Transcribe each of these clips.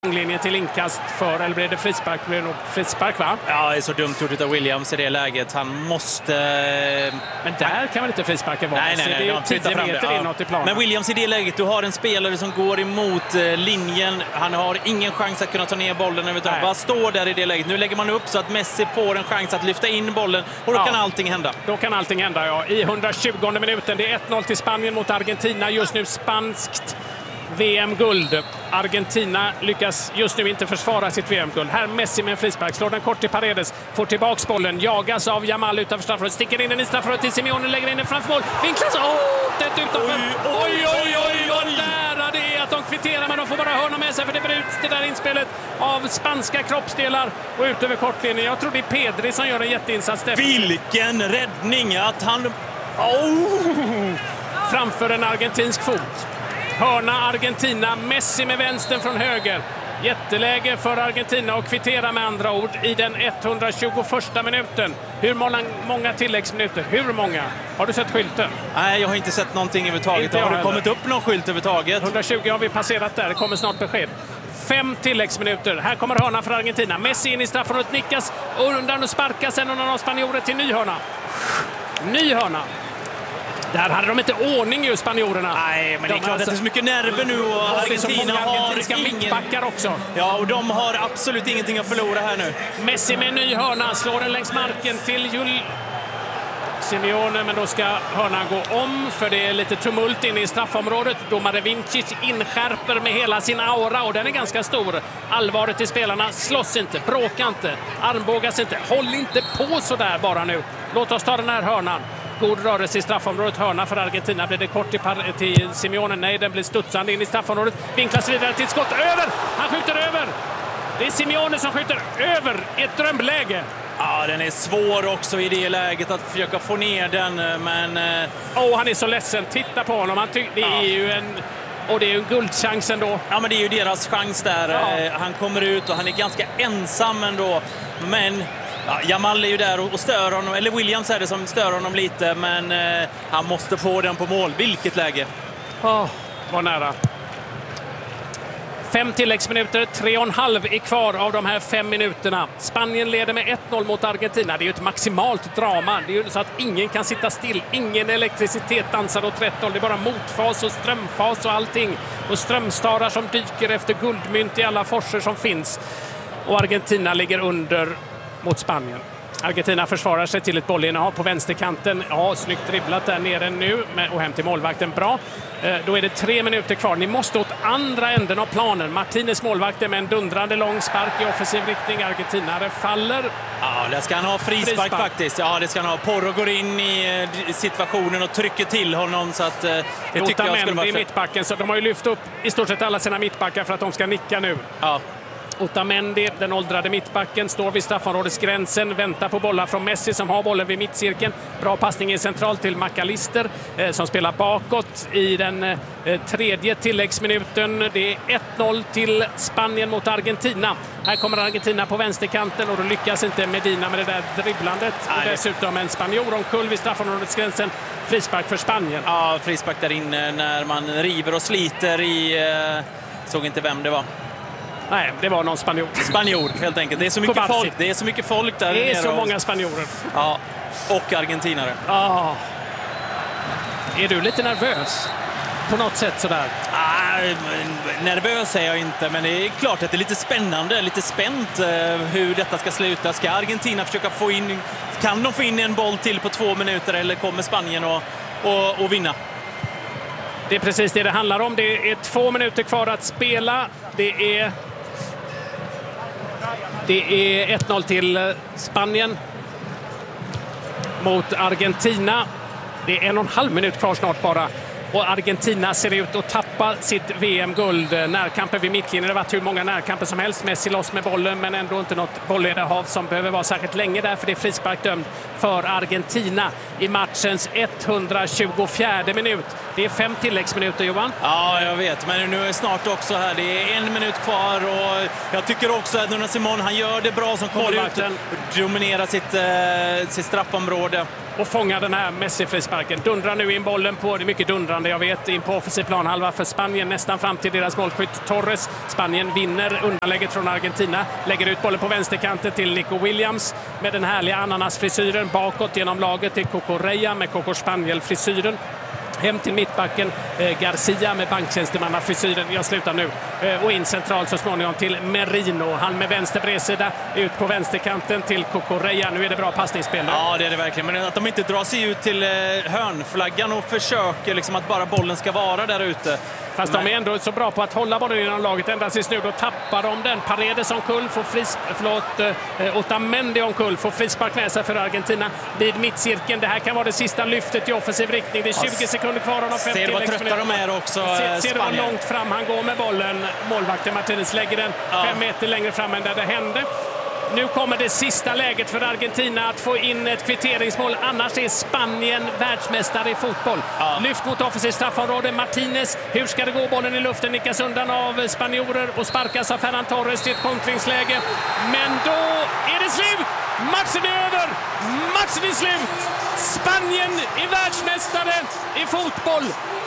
linjen till inkast för, eller blir det frispark? Blir det nog frispark, va? Ja, det är så dumt gjort av Williams i det läget. Han måste... Men där kan väl inte frisparken vara? Nej, det är ju 10 meter inåt i planen. Men Williams i det läget, du har en spelare som går emot linjen. Han har ingen chans att kunna ta ner bollen överhuvudtaget. Bara står där i det läget. Nu lägger man upp så att Messi får en chans att lyfta in bollen och då kan allting hända. Då kan allting hända, ja. I 120:e minuten. Det är 1-0 till Spanien mot Argentina. Just nu spanskt VM-guld. Argentina lyckas just nu inte försvara sitt VM-guld. Här Messi med en frispark. Slår den kort till Paredes. Får tillbaks bollen. Jagas av Yamal utanför straffområdet. Sticker in den i straffområdet till Simeone. Lägger in den framför mål. Vinklas. Tätt utanför. Oj, vad nära det är att de kvitterar. Men de får bara hörna med sig för det bryts det där inspelet av spanska kroppsdelar. Och ut över kortlinjen. Jag tror det är Pedri som gör en jätteinsats. Vilken räddning att han... Framför en argentinsk fot. Hörna Argentina, Messi med vänstern från höger. Jätteläge för Argentina och kvittera med andra ord i den 121:a minuten. Hur många tilläggsminuter? Hur många? Har du sett skylten? Nej, jag har inte sett någonting överhuvudtaget. Har det kommit upp någon skylt överhuvudtaget? 120 har vi passerat där, det kommer snart besked. 5 tilläggsminuter. Här kommer hörna för Argentina. Messi in i straffområdet, nickas och undan och sparkas en av spanjorer till ny hörna. Ny hörna. Där hade de inte ordning ju, spanjorerna. Nej, men det är klart att det är så mycket nerver nu och Argentina har mittbackar också. Ja, och de har absolut ingenting att förlora här nu. Messi med en ny hörna, slår den längs marken till Simeone, men då ska hörnan gå om för det är lite tumult inne i straffområdet. Domare Vincic inskärper med hela sin aura och den är ganska stor. Allvaret i spelarna, slåss inte, bråka inte, armbågas inte, håll inte på så där bara nu. Låt oss ta den här hörnan. God rörelse i straffområdet, hörna för Argentina. Blir det kort till Simeone? Nej, den blir studsande in i straffområdet. Vinklas vidare till skott, över! Han skjuter över! Det är Simeone som skjuter över i ett drömläge. Ja, den är svår också i det läget att försöka få ner den, men... han är så ledsen. Titta på honom. Det är ju en... Och det är ju en guldchans ändå. Ja, men det är ju deras chans där. Ja. Han kommer ut och han är ganska ensam ändå. Men... Ja, Yamal är ju där och stör honom, eller Williams är det som stör honom lite, men han måste få den på mål. Vilket läge! Var nära. 5 tilläggsminuter, 3,5 är kvar av de här 5 minuterna. Spanien leder med 1-0 mot Argentina. Det är ju ett maximalt drama. Det är ju så att ingen kan sitta still. Ingen elektricitet dansar åt rätt håll. Det är bara motfas och strömfas och allting. Och strömstarar som dyker efter guldmynt i alla forser som finns. Och Argentina ligger under mot Spanien. Argentina försvarar sig till ett bollinnehav på vänsterkanten. Ja, snyggt dribblat där nere nu och hem till målvakten. Bra. Då är det 3 minuter kvar. Ni måste åt andra änden av planen. Martinez målvakten med en dundrande lång spark i offensiv riktning. Argentinare faller. Ja, det ska han ha frispark faktiskt. Ja, det ska han ha. Porro går in i situationen och trycker till honom så att det tycker jag skulle vara i mittbacken. Så de har ju lyft upp i stort sett alla sina mittbackar för att de ska nicka nu. Ja. Otamendi, den åldrade mittbacken, står vid straffområdesgränsen, väntar på bollar från Messi som har bollen vid mittcirkeln. Bra passning i central till McAllister som spelar bakåt i den 3:e tilläggsminuten. Det är 1-0 till Spanien mot Argentina. Här kommer Argentina på vänsterkanten och då lyckas inte Medina med det där dribblandet. Och dessutom en spanjor omkull vid straffområdesgränsen. Frispark för Spanien. Ja, frispark där inne när man river och sliter i... såg inte vem det var. Nej, det var någon spanjor. Spanjor, helt enkelt. Det är så mycket folk. Det är så mycket folk där. Det är så många spanjorer. Ja, och argentinare. Ja. Är du lite nervös? På något sätt sådär? Nervös är jag inte, men det är klart att det är lite spännande, lite spänt hur detta ska sluta. Ska Argentina försöka få in... Kan de få in en boll till på 2 minuter eller kommer Spanien och vinna? Det är precis det handlar om. Det är 2 minuter kvar att spela. Det är 1-0 till Spanien mot Argentina. Det är 1,5 minut kvar snart bara. Och Argentina ser ut att tappa sitt VM-guld. Närkamper vid mittlinjen. Det har varit hur många närkamper som helst. Messi loss med bollen, men ändå inte något bollledarhav som behöver vara särskilt länge där, för det är frispark dömd för Argentina. i matchens 124 minut. Det är 5 tilläggsminuter, Johan. Ja, jag vet. Men nu är det snart också här. Det är 1 minut kvar och jag tycker också att Nuno Simón, han gör det bra som kommer ut och dominerar sitt straffområde. Och fångar den här Messi-frisparken. Dundrar nu in bollen på, det är mycket dundrande jag vet, in på offensiv planhalva för Spanien nästan fram till deras målskytt Torres. Spanien vinner undanlägget från Argentina. Lägger ut bollen på vänsterkanten till Nico Williams med den härliga ananasfrisyren bakåt genom laget till Cucurella med Coco Spaniel-frisyren. Hem till mittbacken Garcia med banktjänstemannafrisyren. Jag slutar nu. Och in centralt så småningom till Merino. Han med vänster bredsida ut på vänsterkanten till Cucurella. Nu är det bra passningsspel. Ja, det är det verkligen. Men att de inte drar sig ut till hörnflaggan och försöker liksom att bara bollen ska vara där ute. Fast de är ändå så bra på att hålla bollen inom laget. Ända tills nu då tappar de den. Paredes omkull får Otamendi omkull får frispark med sig för Argentina vid mittcirkeln. Det här kan vara det sista lyftet i offensiv riktning. Det är 20 sekunder kvar av de 50 ser vad trötta de är också. Ser du vad långt fram han går med bollen. Målvakten Martinez lägger den 5 meter längre fram än där det hände. Nu kommer det sista läget för Argentina att få in ett kvitteringsmål. Annars är Spanien världsmästare i fotboll. Ja. Lyft mot offensivt straffområde. Martinez. Hur ska det gå? Bollen i luften nickas undan av spanjorer och sparkas av Ferran Torres till ett kontringsläge. Men då är det slut! Matchen är över! Matchen är slut! Spanien är världsmästare i fotboll.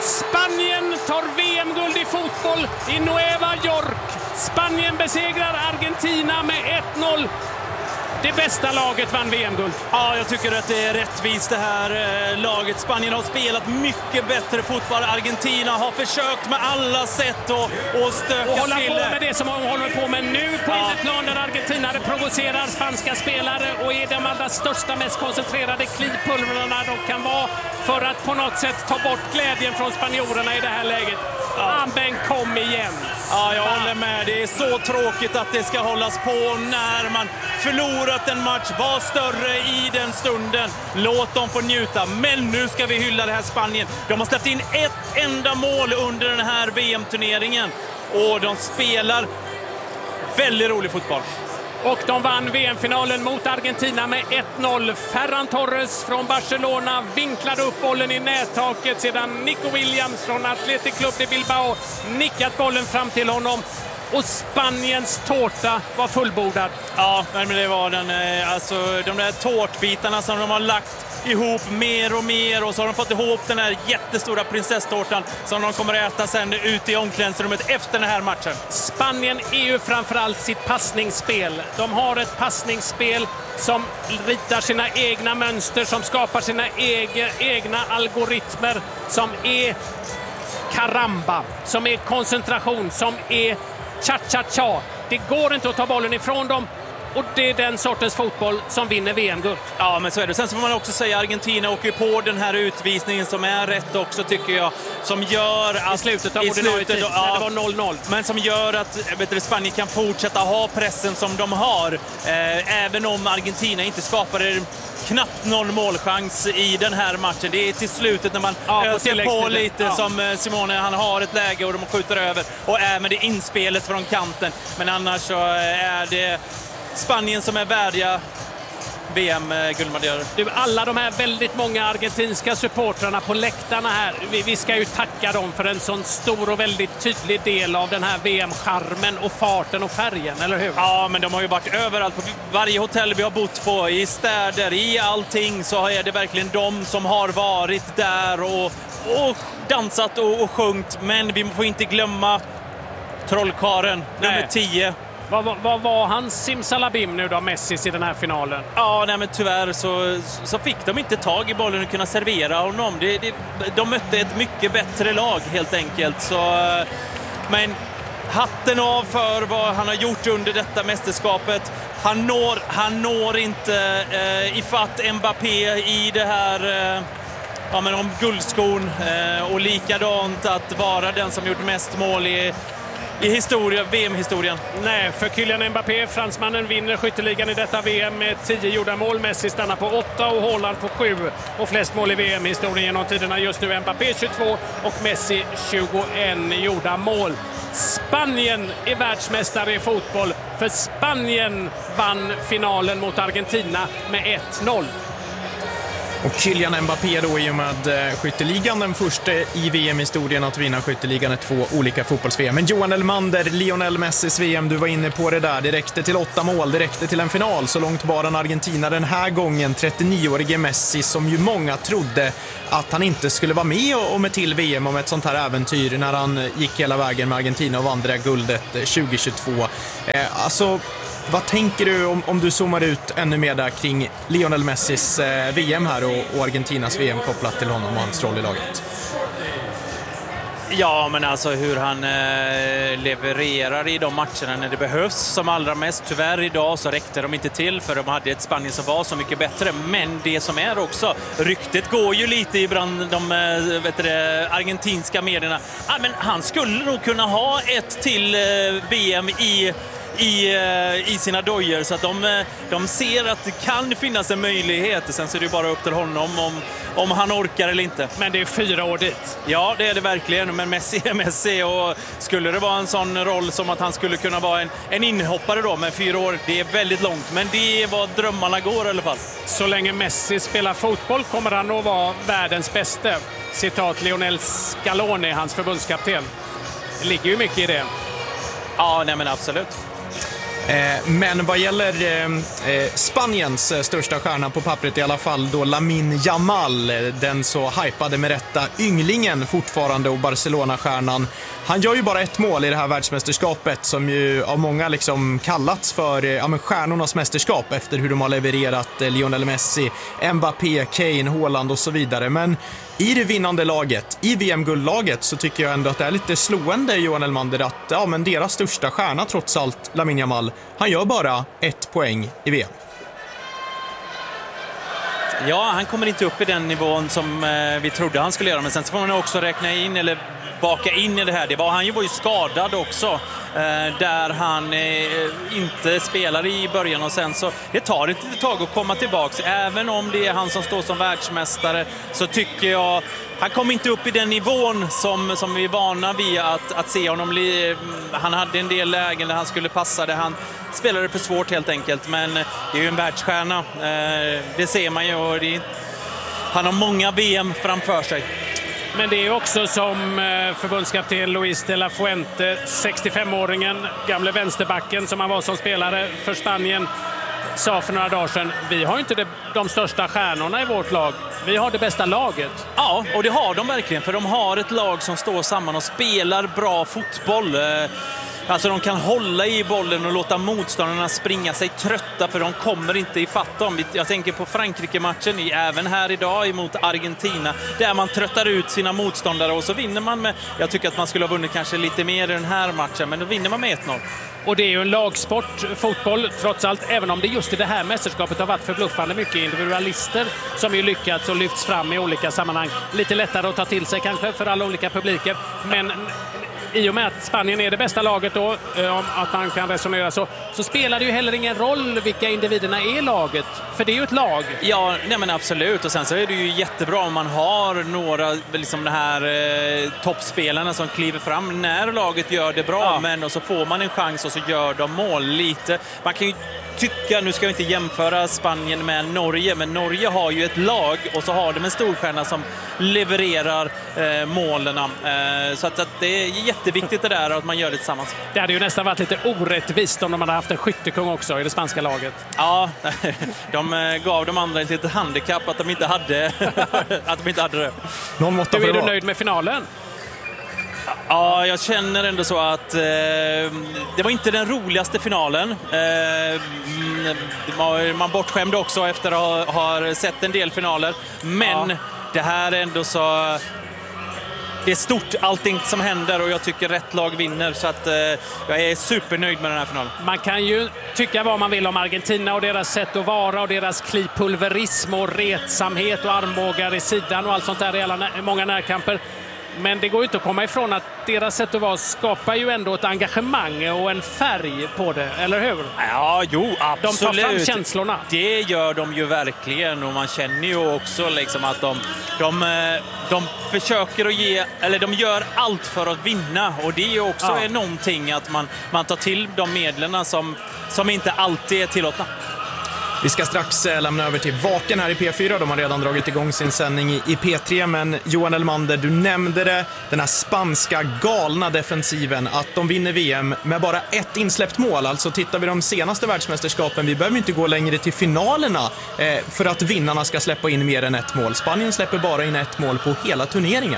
Spanien tar VM-guld i fotboll i Nueva York. Spanien besegrar Argentina med 1-0. Det bästa laget vann VM-guld. Ja, jag tycker att det är rättvist det här laget. Spanien har spelat mycket bättre fotboll. Argentina har försökt med alla sätt att stöka och hålla till på med det som de håller på med nu på innerplan där Argentina provocerar spanska spelare och är de allra största, mest koncentrerade klipulverna de kan vara för att på något sätt ta bort glädjen från spanjorerna i det här läget. Amben, kom igen! Ja, jag håller med. Det är så tråkigt att det ska hållas på när man förlorat en match. Var större i den stunden. Låt dem få njuta. Men nu ska vi hylla det här Spanien. De har släppt in ett enda mål under den här VM-turneringen. Och de spelar väldigt rolig fotboll. Och de vann VM-finalen mot Argentina med 1-0. Ferran Torres från Barcelona vinklade upp bollen i nättaket sedan Nico Williams från Athletic Club de Bilbao nickat bollen fram till honom. Och Spaniens tårta var fullbordad. Ja, men det var den. Alltså, de där tårtbitarna som de har lagt ihop mer och mer och så har de fått ihop den här jättestora prinsesstårtan som de kommer att äta sen ut i omklädningsrummet efter den här matchen. Spanien är ju framförallt sitt passningsspel. De har ett passningsspel som ritar sina egna mönster, som skapar sina egna algoritmer, som är karamba, som är koncentration, som är cha-cha-cha. Det går inte att ta bollen ifrån dem. Och det är den sortens fotboll som vinner VM-guld. Ja, men så är det. Sen så får man också säga att Argentina åker på den här utvisningen som är rätt också, tycker jag. Som gör att... I slutet av ordinarie tid, när det var 0-0. Men som gör att Spanien kan fortsätta ha pressen som de har. Även om Argentina inte skapade knappt någon målchans i den här matchen. Det är till slutet när man öser på lite som Simone. Han har ett läge och de skjuter över. Och även det inspelet från kanten. Men annars så är det Spanien som är värdiga VM-guldmedaljörer. Du, alla de här väldigt många argentinska supportrarna på läktarna här, vi ska ju tacka dem för en sån stor och väldigt tydlig del av den här VM-charmen och farten och färgen, eller hur? Ja, men de har ju varit överallt. På varje hotell vi har bott på, i städer, i allting, så är det verkligen de som har varit där och dansat och sjungit. Men vi får inte glömma trollkaren, nummer 10. Vad var hans simsalabim nu då, Messi, i den här finalen? Ja, nej, men tyvärr så fick de inte tag i bollen och kunna servera honom. De mötte ett mycket bättre lag helt enkelt. Men hatten av för vad han har gjort under detta mästerskapet. Han når inte ifatt Mbappé i det här om guldskon. Och likadant att vara den som gjort mest mål i VM-historien. Nej, för Kylian Mbappé, fransmannen, vinner skytteligan i detta VM med 10 gjorda mål. Messi stannar på 8 och Haaland på 7. Och flest mål i VM-historien genom tiderna just nu Mbappé 22 och Messi 21 gjorda mål. Spanien är världsmästare i fotboll, för Spanien vann finalen mot Argentina med 1-0. Och Kylian Mbappé då i och med skytteligan, den första i VM-historien att vinna skytteligan i 2 olika fotbolls-VM. Men Johan Elmander, Lionel Messis VM, du var inne på det där. Det räckte till 8 mål, det räckte till en final. Så långt bara en Argentina den här gången. 39-årige Messi som ju många trodde att han inte skulle vara med om ett till VM, om ett sånt här äventyr när han gick hela vägen med Argentina och vann det där guldet 2022. Alltså, vad tänker du om du zoomar ut ännu mer där kring Lionel Messis VM här och Argentinas VM kopplat till honom och hans roll i laget? Ja, men alltså hur han levererar i de matcherna när det behövs som allra mest. Tyvärr idag så räckte de inte till för de hade ett Spanien som var så mycket bättre. Men det som är också, ryktet går ju lite ibland de argentinska medierna. Ja, men han skulle nog kunna ha ett till VM i sina dojer, så att de ser att det kan finnas en möjlighet. Sen så är det bara upp till honom om han orkar eller inte. Men det är 4 år dit. Ja, det är det verkligen. Men Messi, och skulle det vara en sån roll som att han skulle kunna vara en inhoppare då med 4 år, det är väldigt långt. Men det är vad drömmarna går i alla fall. Så länge Messi spelar fotboll kommer han att vara världens bästa. Citat Lionel Scaloni, hans förbundskapten. Det ligger ju mycket i det. Ja, nej men absolut. Men vad gäller Spaniens största stjärna på pappret i alla fall då, Lamine Yamal, den så hypade med rätta ynglingen fortfarande och Barcelona-stjärnan. Han gör ju bara 1 mål i det här världsmästerskapet som ju av många liksom kallats för stjärnornas mästerskap efter hur de har levererat Lionel Messi, Mbappé, Kane, Haaland och så vidare. Men i det vinnande laget, i VM-guldlaget, så tycker jag ändå att det är lite slående, Johan Elmander, att men deras största stjärna trots allt, Lamine Yamal, han gör bara 1 poäng i VM. Ja, han kommer inte upp i den nivån som vi trodde han skulle göra. Men sen så får man också räkna in eller baka in i det här. Han var ju skadad också, där han inte spelade i början, och sen så det tar ett litet tag att komma tillbaks. Även om det är han som står som världsmästare, så tycker jag han kom inte upp i den nivån som vi är vana vid att se honom. Han hade en del lägen där han skulle passa det. Han spelade för svårt helt enkelt, men det är ju en världsstjärna. Det ser man ju, och han har många VM framför sig. Men det är också som förbundskapten Luis de la Fuente, 65-åringen, gamle vänsterbacken som han var som spelare för Spanien, sa för några dagar sedan: vi har inte de största stjärnorna i vårt lag, vi har det bästa laget. Ja, och det har de verkligen, för de har ett lag som står samman och spelar bra fotboll. Alltså de kan hålla i bollen och låta motståndarna springa sig trötta, för de kommer inte ifatt dem. Jag tänker på Frankrike-matchen, även här idag emot Argentina, där man tröttar ut sina motståndare och så vinner man med, jag tycker att man skulle ha vunnit kanske lite mer i den här matchen, men då vinner man med 1-0. Och det är ju en lagsport, fotboll, trots allt, även om det just i det här mästerskapet har varit förbluffande mycket individualister som ju lyckats och lyfts fram i olika sammanhang. Lite lättare att ta till sig kanske för alla olika publiker, men i och med att Spanien är det bästa laget då, om att man kan resonera så spelar det ju heller ingen roll vilka individerna är i laget, för det är ju ett lag. Ja, nej men absolut, och sen så är det ju jättebra om man har några liksom de här toppspelarna som kliver fram när laget gör det bra, ja. Men och så får man en chans och så gör de mål lite. Man kan ju tycka, nu ska vi inte jämföra Spanien med Norge, men Norge har ju ett lag och så har de en storstjärna som levererar målen. Så att det är jätteviktigt det där att man gör det tillsammans. Det hade ju nästan varit lite orättvist om de hade haft en skyttekung också i det spanska laget. Ja, de gav de andra ett litet handikapp att de inte hade det. Är du nöjd med finalen? Ja, jag känner ändå så att det var inte den roligaste finalen. Man bortskämde också efter att ha sett en del finaler. Men ja. Det här är ändå så... Det är stort allting som händer och jag tycker rätt lag vinner, så att jag är supernöjd med den här finalen. Man kan ju tycka vad man vill om Argentina och deras sätt att vara och deras klipulverism och retsamhet och armbågar i sidan och allt sånt där i många närkamper. Men det går ju inte att komma ifrån att deras sätt att vara skapar ju ändå ett engagemang och en färg på det, eller hur? Ja, jo, absolut. De tar fram känslorna. Det gör de ju verkligen, och man känner ju också liksom att de försöker att ge, eller de gör allt för att vinna, och det är ju också någonting att man tar till de medlen som inte alltid är tillåtna. Vi ska strax lämna över till Vaken här i P4. De har redan dragit igång sin sändning i P3. Men Johan Elmander, du nämnde det, den här spanska galna defensiven, att de vinner VM med bara ett insläppt mål. Alltså tittar vi de senaste världsmästerskapen, vi behöver inte gå längre till finalerna för att vinnarna ska släppa in mer än ett mål. Spanien släpper bara in ett mål på hela turneringen.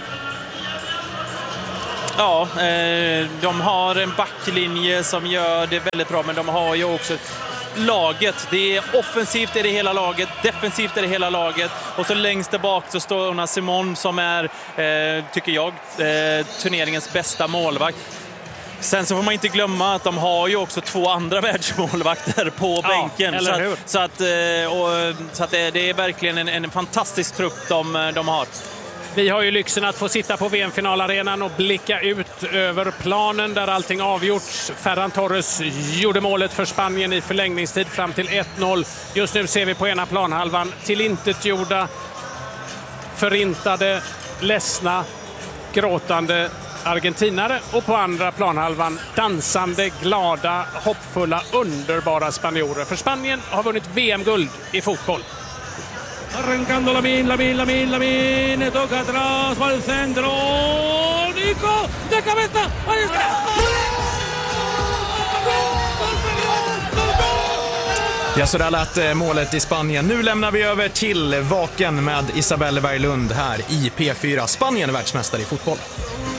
Ja, de har en backlinje som gör det väldigt bra, men de har ju också laget. Det är offensivt i det hela laget, defensivt i det hela laget, och så längst där bak så står Unai Simón som är, tycker jag, turneringens bästa målvakt. Sen så får man inte glömma att de har ju också 2 andra världsmålvakter på bänken. Så att det är verkligen en fantastisk trupp de har. Vi har ju lyxen att få sitta på VM-finalarenan och blicka ut över planen där allting avgjorts. Ferran Torres gjorde målet för Spanien i förlängningstid fram till 1-0. Just nu ser vi på ena planhalvan tillintetgjorda, förintade, ledsna, gråtande argentinare, och på andra planhalvan dansande, glada, hoppfulla, underbara spanjorer. För Spanien har vunnit VM-guld i fotboll. Arrancando Lamine, toca atrás, va al centro, Nico, de cabeza, ahí está. Ja, så där lät målet i Spanien. Nu lämnar vi över till Vaken med Isabelle Berglund här i P4. Spanien är världsmästare i fotboll.